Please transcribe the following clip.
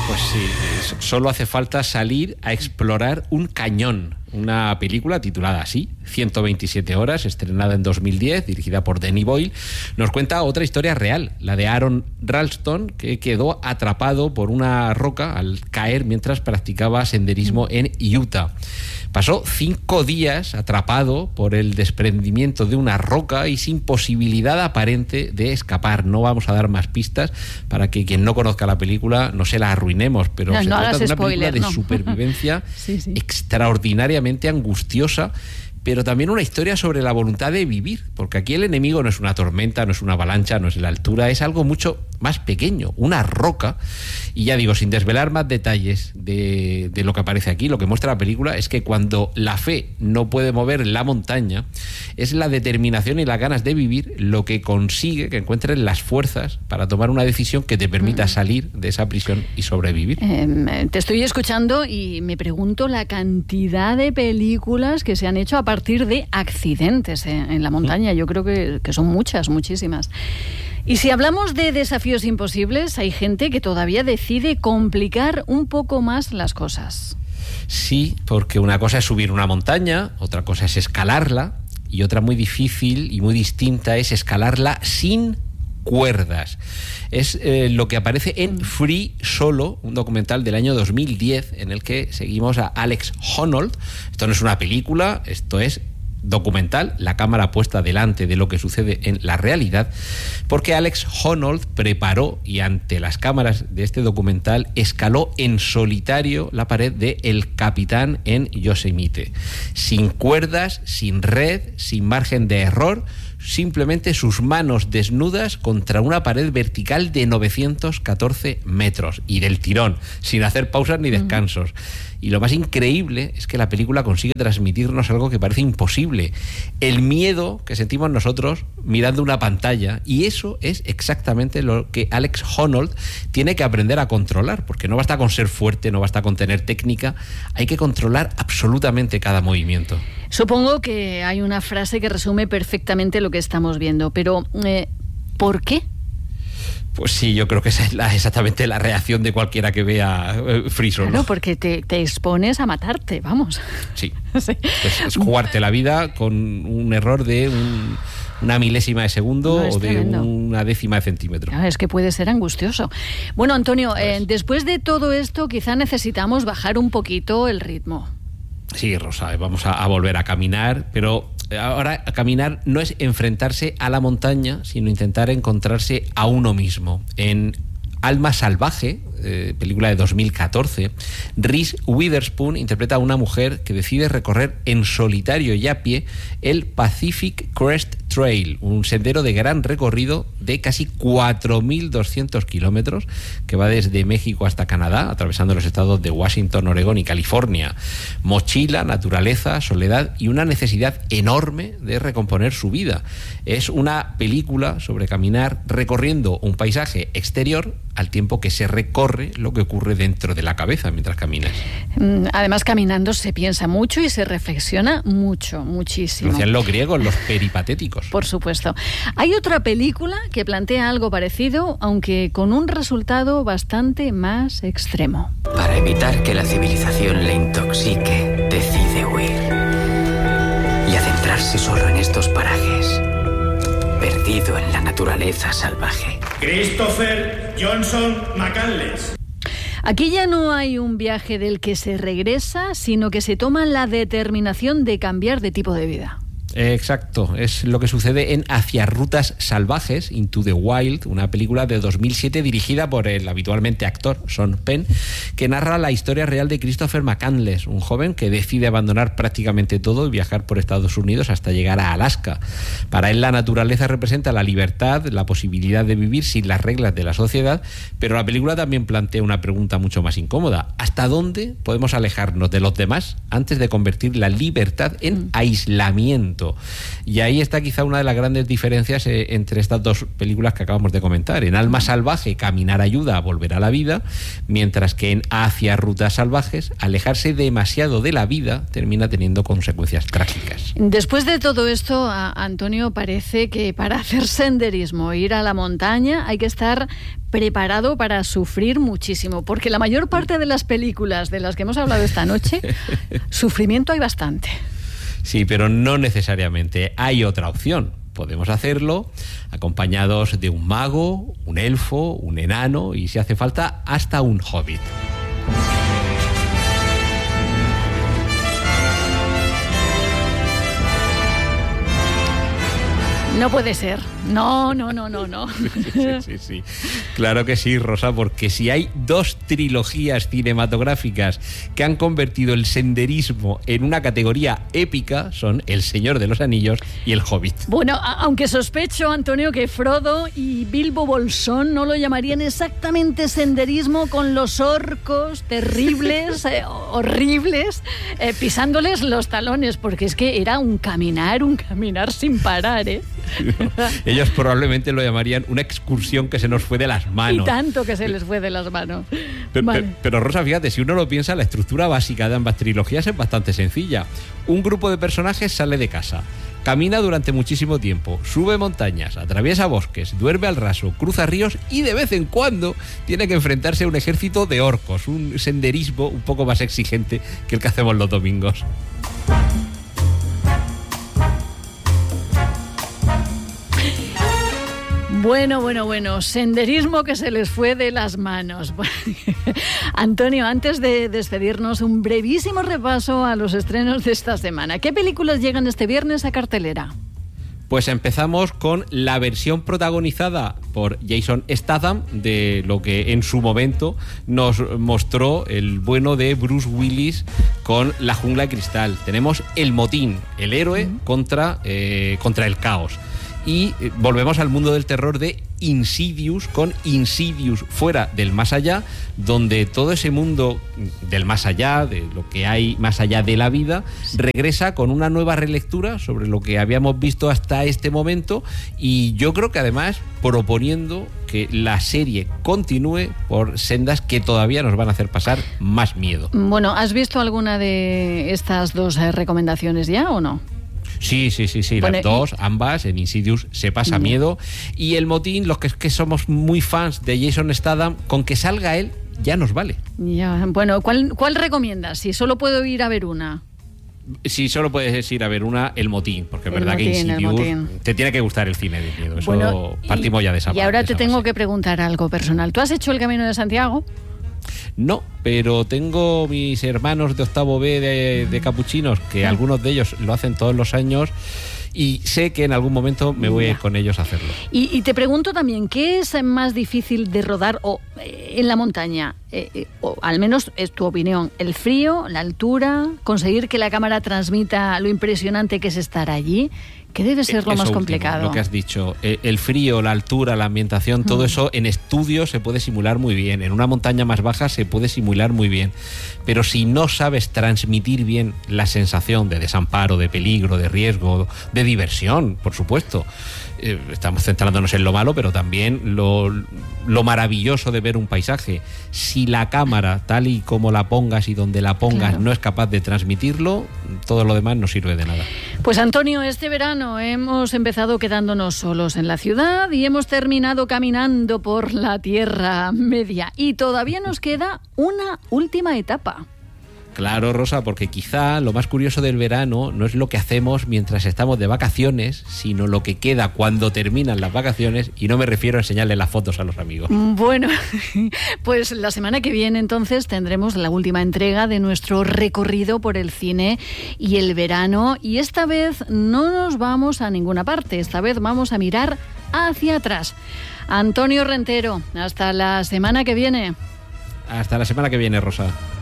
Pues sí, solo hace falta salir a explorar un cañón. Una película titulada así, 127 horas, estrenada en 2010, dirigida por Danny Boyle, nos cuenta otra historia real, la de Aaron Ralston, que quedó atrapado por una roca al caer mientras practicaba senderismo en Utah. Pasó 5 días atrapado por el desprendimiento de una roca y sin posibilidad aparente de escapar. No vamos a dar más pistas para que quien no conozca la película no se la arruinemos, pero se trata de una película de supervivencia sí. Extraordinariamente angustiosa, pero también una historia sobre la voluntad de vivir, porque aquí el enemigo no es una tormenta, no es una avalancha, no es la altura, es algo mucho más pequeño, una roca. Y ya digo, sin desvelar más detalles de lo que aparece aquí, lo que muestra la película es que cuando la fe no puede mover la montaña, es la determinación y las ganas de vivir lo que consigue que encuentres las fuerzas para tomar una decisión que te permita salir de esa prisión y sobrevivir. Te estoy escuchando y me pregunto la cantidad de películas que se han hecho a partir de accidentes en la montaña. Yo creo que son muchísimas. Y si hablamos de desafíos imposibles, hay gente que todavía decide complicar un poco más las cosas. Sí, porque una cosa es subir una montaña, otra cosa es escalarla, y otra muy difícil y muy distinta es escalarla sin cuerdas. Es lo que aparece en Free Solo, un documental del año 2010 en el que seguimos a Alex Honnold. Esto no es una película, esto es documental, la cámara puesta delante de lo que sucede en la realidad, porque Alex Honnold preparó y ante las cámaras de este documental escaló en solitario la pared de El Capitán en Yosemite, sin cuerdas, sin red, sin margen de error, simplemente sus manos desnudas contra una pared vertical de 914 metros y del tirón, sin hacer pausas ni descansos. Y lo más increíble es que la película consigue transmitirnos algo que parece imposible, el miedo que sentimos nosotros mirando una pantalla, y eso es exactamente lo que Alex Honnold tiene que aprender a controlar, porque no basta con ser fuerte, no basta con tener técnica, hay que controlar absolutamente cada movimiento. Supongo que hay una frase que resume perfectamente lo que estamos viendo, pero ¿por qué? Pues sí, yo creo que esa es exactamente la reacción de cualquiera que vea Free Solo. Claro, porque te expones a matarte, vamos. Sí, sí. Es jugarte la vida con un error de una milésima de segundo o de una décima de centímetro. Claro, es que puede ser angustioso. Bueno, Antonio, después de todo esto quizá necesitamos bajar un poquito el ritmo. Sí, Rosa, vamos a volver a caminar, pero ahora a caminar no es enfrentarse a la montaña, sino intentar encontrarse a uno mismo. En Alma Salvaje, película de 2014, Reese Witherspoon interpreta a una mujer que decide recorrer en solitario y a pie el Pacific Crest Trail, un sendero de gran recorrido de casi 4.200 kilómetros que va desde México hasta Canadá, atravesando los estados de Washington, Oregón y California. Mochila, naturaleza, soledad y una necesidad enorme de recomponer su vida. Es una película sobre caminar recorriendo un paisaje exterior al tiempo que se recorre lo que ocurre dentro de la cabeza mientras caminas. Además, caminando se piensa mucho y se reflexiona muchísimo. Lo hacían los griegos, los peripatéticos. Por supuesto. Hay otra película que plantea algo parecido, aunque con un resultado bastante más extremo. Para evitar que la civilización le intoxique, decide huir y adentrarse solo en estos parajes, perdido en la naturaleza salvaje. Christopher Johnson McCandless. Aquí ya no hay un viaje del que se regresa, sino que se toma la determinación de cambiar de tipo de vida. Exacto, es lo que sucede en Hacia Rutas Salvajes, Into the Wild, una película de 2007 dirigida por el habitualmente actor Sean Penn, que narra la historia real de Christopher McCandless, un joven que decide abandonar prácticamente todo y viajar por Estados Unidos hasta llegar a Alaska. Para él la naturaleza representa la libertad, la posibilidad de vivir sin las reglas de la sociedad, pero la película también plantea una pregunta mucho más incómoda. ¿Hasta dónde podemos alejarnos de los demás antes de convertir la libertad en aislamiento? momento. Y ahí está quizá una de las grandes diferencias entre estas dos películas que acabamos de comentar. En Alma salvaje, caminar ayuda a volver a la vida, mientras que en Hacia rutas salvajes, alejarse demasiado de la vida termina teniendo consecuencias trágicas. Después de todo esto, Antonio, parece que para hacer senderismo, ir a la montaña, hay que estar preparado para sufrir muchísimo, porque la mayor parte de las películas de las que hemos hablado esta noche, sufrimiento hay bastante. Sí, pero no necesariamente. Hay otra opción. Podemos hacerlo acompañados de un mago, un elfo, un enano y, si hace falta, hasta un hobbit. No puede ser. No. Sí. Claro que sí, Rosa, porque si hay dos trilogías cinematográficas que han convertido el senderismo en una categoría épica, son El Señor de los Anillos y El Hobbit. Bueno, aunque sospecho, Antonio, que Frodo y Bilbo Bolsón no lo llamarían exactamente senderismo, con los orcos terribles, horribles, pisándoles los talones, porque es que era un caminar sin parar, ¿eh? Ellos probablemente lo llamarían una excursión que se nos fue de las manos. Y tanto que se les fue de las manos. Pero Rosa, fíjate, si uno lo piensa, la estructura básica de ambas trilogías es bastante sencilla. Un grupo de personajes sale de casa, camina durante muchísimo tiempo, sube montañas, atraviesa bosques, duerme al raso, cruza ríos y de vez en cuando tiene que enfrentarse a un ejército de orcos, un senderismo un poco más exigente que el que hacemos los domingos. Bueno, senderismo que se les fue de las manos. Antonio, antes de despedirnos, un brevísimo repaso a los estrenos de esta semana. ¿Qué películas llegan este viernes a cartelera? Pues empezamos con la versión protagonizada por Jason Statham de lo que en su momento nos mostró el bueno de Bruce Willis con La jungla de cristal. Tenemos El motín, el héroe contra el caos. Y volvemos al mundo del terror de Insidious, con Insidious fuera del más allá, donde todo ese mundo del más allá, de lo que hay más allá de la vida, regresa con una nueva relectura sobre lo que habíamos visto hasta este momento, y yo creo que además proponiendo que la serie continúe por sendas que todavía nos van a hacer pasar más miedo. Bueno, ¿has visto alguna de estas dos recomendaciones ya o no? Sí, bueno, las dos, ambas. En Insidious se pasa miedo. Y El motín, los que somos muy fans de Jason Statham, con que salga él ya nos vale. Ya, bueno, ¿cuál recomiendas? Si solo puedo ir a ver una. Si solo puedes ir a ver una, El motín, porque es verdad que Insidious te tiene que gustar el cine de miedo. Eso bueno, partimos ya de esa base. Y ahora te tengo que preguntar algo personal. ¿Tú has hecho el Camino de Santiago? No, pero tengo mis hermanos de octavo B de capuchinos, que algunos de ellos lo hacen todos los años, y sé que en algún momento me voy a ir con ellos a hacerlo. Y te pregunto también, ¿qué es más difícil de rodar en la montaña? O al menos es tu opinión. ¿El frío, la altura, conseguir que la cámara transmita lo impresionante que es estar allí? ¿Qué debe ser lo más complicado? Lo que has dicho, el frío, la altura, la ambientación, todo eso en estudio se puede simular muy bien. En una montaña más baja se puede simular muy bien. Pero si no sabes transmitir bien la sensación de desamparo, de peligro, de riesgo, de diversión, por supuesto. Estamos centrándonos en lo malo, pero también lo maravilloso de ver un paisaje. Si la cámara, tal y como la pongas y donde la pongas, no es capaz de transmitirlo, todo lo demás no sirve de nada. Pues Antonio, este verano hemos empezado quedándonos solos en la ciudad y hemos terminado caminando por la Tierra Media. Y todavía nos queda una última etapa. Claro, Rosa, porque quizá lo más curioso del verano no es lo que hacemos mientras estamos de vacaciones, sino lo que queda cuando terminan las vacaciones, y no me refiero a enseñarle las fotos a los amigos. Bueno, pues la semana que viene entonces tendremos la última entrega de nuestro recorrido por el cine y el verano, y esta vez no nos vamos a ninguna parte, esta vez vamos a mirar hacia atrás. Antonio Rentero, hasta la semana que viene. Hasta la semana que viene, Rosa.